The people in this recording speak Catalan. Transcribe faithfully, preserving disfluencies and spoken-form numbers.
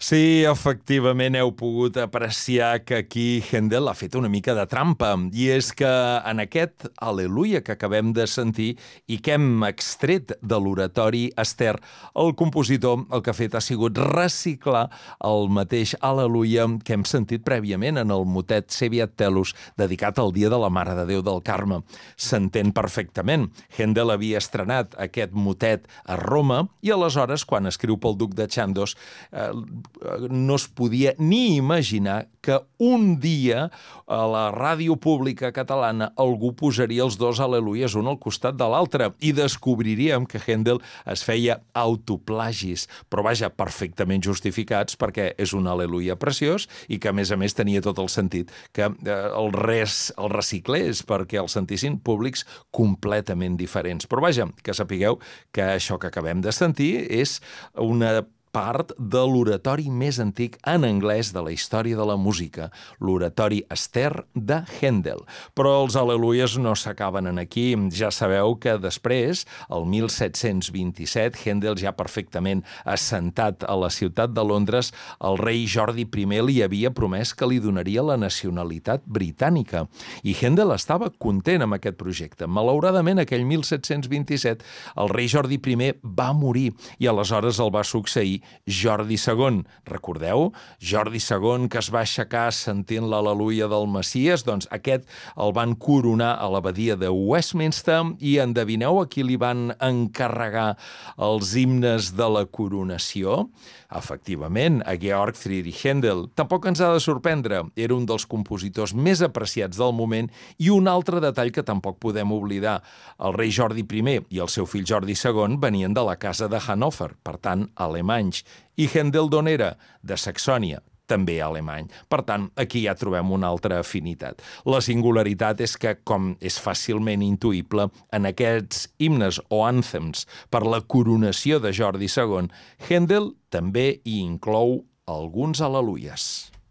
Sí, efectivament heu pogut apreciar que aquí Händel ha fet una mica de trampa, i és que en aquest Al·leluia que acabem de sentir i que hem extret de l'oratori Ester, el compositor el que ha fet ha sigut reciclar el mateix Al·leluia que hem sentit prèviament en el motet Seviat Tellus, dedicat al Dia de la Mare de Déu del Carme. S'entén perfectament. Händel havia estrenat aquest motet a Roma i aleshores, quan escriu pel duc de Chandos, eh, no es podia ni imaginar que un dia a la ràdio pública catalana algú posaria els dos al·leluies un al costat de l'altre i descobriríem que Händel es feia autoplagis, però vaja, perfectament justificats perquè és un al·leluia preciós i que a més a més tenia tot el sentit que eh, el res el reciclés perquè el sentissin públics completament diferents. Però vaja, que sapigueu que això que acabem de sentir és una part de l'oratori més antic en anglès de la història de la música, l'oratori Ester de Händel. Però els al·leluies no s'acaben en aquí. Ja sabeu que després, el mil set-cents vint-i-set, Händel ja perfectament assentat a la ciutat de Londres, el rei Jordi primer li havia promès que li donaria la nacionalitat britànica. I Händel estava content amb aquest projecte. Malauradament, aquell mil set-cents vint-i-set, el rei Jordi primer va morir i aleshores el va succeir Jordi segon. Recordeu? Jordi segon, que es va aixecar sentint l'al·leluia del Messies, doncs aquest el van coronar a l'abadia de Westminster i endevineu a qui li van encarregar els himnes de la coronació? Efectivament, a Georg Friedrich Händel. Tampoc ens ha de sorprendre. Era un dels compositors més apreciats del moment i un altre detall que tampoc podem oblidar. El rei Jordi primer i el seu fill Jordi segon venien de la casa de Hannover, per tant, alemanys. I Händel d'on era? De Saxònia, també alemany. Per tant, aquí ja trobem una altra afinitat. La singularitat és que, com és fàcilment intuïble, en aquests himnes o anthems per la coronació de Jordi segon, Händel també hi inclou alguns al·leluies.